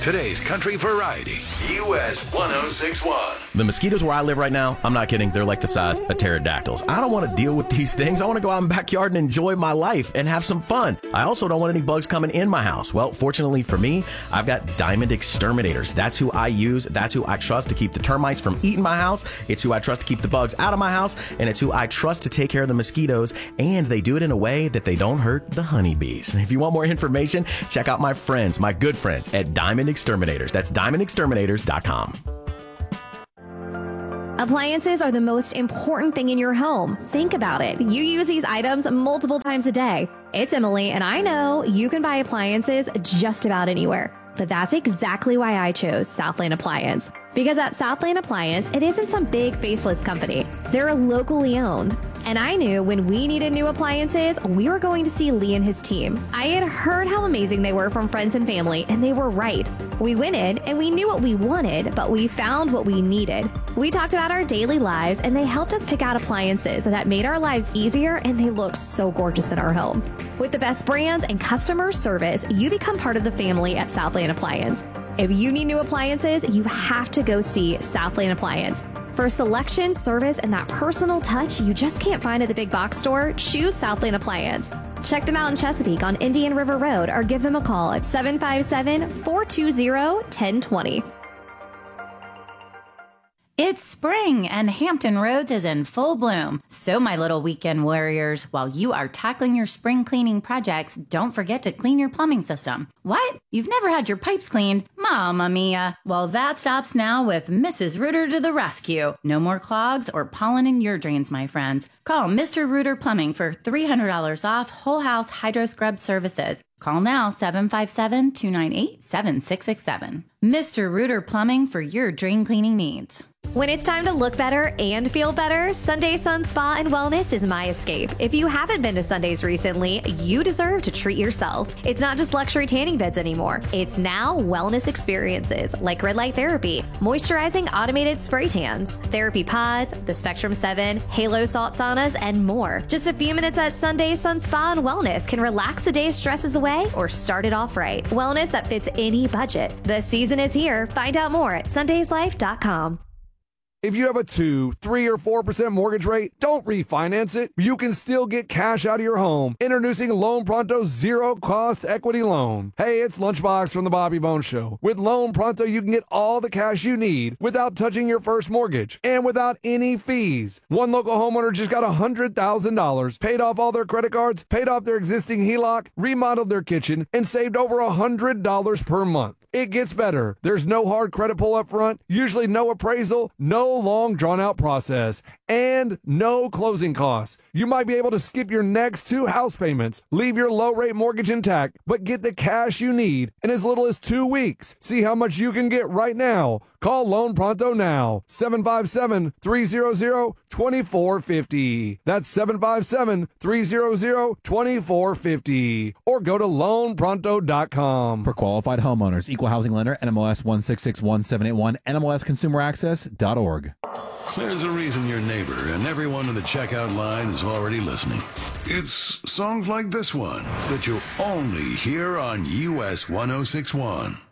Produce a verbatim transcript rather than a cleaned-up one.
Today's country variety, U S one oh six point one. The mosquitoes where I live right now, I'm not kidding, they're like the size of pterodactyls. I don't want to deal with these things. I want to go out in the backyard and enjoy my life and have some fun. I also don't want any bugs coming in my house. Well, fortunately for me, I've got Diamond Exterminators. That's who I use. That's who I trust to keep the termites from eating my house. It's who I trust to keep the bugs out of my house. And it's who I trust to take care of the mosquitoes. And they do it in a way that they don't hurt the honeybees. If you want more information, check out my friends, my good friends at Diamond Exterminators. That's diamond exterminators dot com. Appliances are the most important thing in your home. Think about it. You use these items multiple times a day. It's Emily, and I know you can buy appliances just about anywhere. But that's exactly why I chose Southland Appliance. Because at Southland Appliance, it isn't some big faceless company. They're locally owned. And I knew when we needed new appliances, we were going to see Lee and his team. I had heard how amazing they were from friends and family, and they were right. We went in and we knew what we wanted, but we found what we needed. We talked about our daily lives, and they helped us pick out appliances that made our lives easier, and they look so gorgeous in our home. With the best brands and customer service, you become part of the family at Southland Appliance. If you need new appliances, you have to go see Southland Appliance. For selection, service, and that personal touch you just can't find at the big box store, choose Southland Appliance. Check them out in Chesapeake on Indian River Road or give them a call at seven five seven, four two zero, one zero two zero. It's spring and Hampton Roads is in full bloom. So my little weekend warriors, while you are tackling your spring cleaning projects, don't forget to clean your plumbing system. What? You've never had your pipes cleaned? Mamma mia. Well, that stops now with Missus Rooter to the rescue. No more clogs or pollen in your drains, my friends. Call Mister Rooter Plumbing for three hundred dollars off whole house hydro scrub services. Call now, seven five seven, two nine eight, seven six six seven. Mister Rooter Plumbing for your drain cleaning needs. When it's time to look better and feel better, Sunday Sun Spa and Wellness is my escape. If you haven't been to Sundays recently, you deserve to treat yourself. It's not just luxury tanning beds anymore. It's now wellness experiences like red light therapy, moisturizing automated spray tans, therapy pods, the Spectrum seven, Halo salt saunas, and more. Just a few minutes at Sunday Sun Spa and Wellness can relax the day's stresses away or start it off right. Wellness that fits any budget. The season is here. Find out more at sundays life dot com. If you have a two, three, or four percent mortgage rate, don't refinance it. You can still get cash out of your home. Introducing Loan Pronto's zero-cost equity loan. Hey, it's Lunchbox from the Bobby Bones Show. With Loan Pronto, you can get all the cash you need without touching your first mortgage and without any fees. One local homeowner just got one hundred thousand dollars, paid off all their credit cards, paid off their existing H E L O C, remodeled their kitchen, and saved over one hundred dollars per month. It gets better. There's no hard credit pull up front, usually no appraisal, no long drawn-out process, and no closing costs. You might be able to skip your next two house payments, leave your low-rate mortgage intact, but get the cash you need in as little as two weeks. See how much you can get right now. Call Loan Pronto now, seven five seven, three hundred, twenty-four fifty. That's seven five seven, three hundred, twenty-four fifty. Or go to loan pronto dot com. For qualified homeowners, Equal Housing Lender, N M L S one six six one seven eight one, N M L S consumer access dot org. There's a reason your neighbor and everyone in the checkout line is already listening. It's songs like this one that you'll only hear on U S one oh six point one.